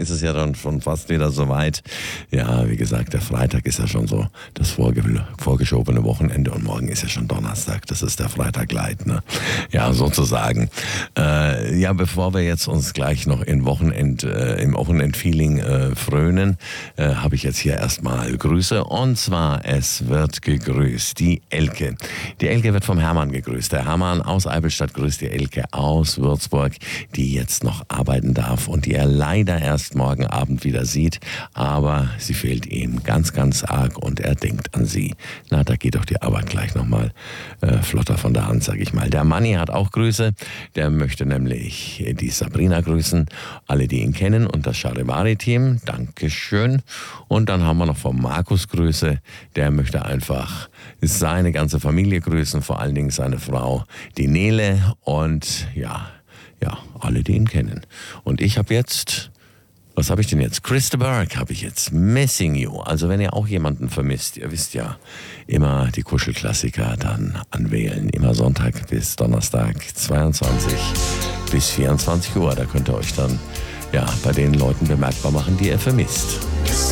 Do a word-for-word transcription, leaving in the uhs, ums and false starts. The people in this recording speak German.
ist es ja dann schon fast wieder soweit. Ja, wie gesagt, der Freitag ist ja schon so das vorge- vorgeschobene Wochenende und morgen ist ja schon Donnerstag. Das ist der Freitag light, ne? Ja, sozusagen. Äh, ja, bevor wir jetzt uns gleich noch in Wochenend, äh, im Wochenendfeeling äh, frönen, äh, habe ich jetzt hier erstmal Grüße. Und zwar, es wird gegrüßt, die Elke. Die Elke wird vom Hermann gegrüßt. Der Hermann aus Eibelstadt grüßt die Elke aus Würzburg, die jetzt noch arbeiten darf und die er leider erst morgen Abend wieder sieht. Aber sie fehlt ihm ganz, ganz arg und er denkt an sie. Na, da geht doch die Arbeit gleich nochmal äh, flotter von der Hand, sag ich mal. Der Manni hat auch Grüße. Der möchte nämlich die Sabrina grüßen. Alle, die ihn kennen und das Charivari-Team. Dankeschön. Und dann haben wir noch vom Markus Grüße. Der möchte einfach seine ganze Familie grüßen, vor allen Dingen seine Frau, die Nele und ja, ja, alle, die ihn kennen. Und ich habe jetzt, was habe ich denn jetzt? Chris de Burgh habe ich jetzt, Missing You. Also wenn ihr auch jemanden vermisst, ihr wisst ja, immer die Kuschelklassiker dann anwählen. Immer Sonntag bis Donnerstag, zweiundzwanzig bis vierundzwanzig Uhr. Da könnt ihr euch dann ja bei den Leuten bemerkbar machen, die ihr vermisst.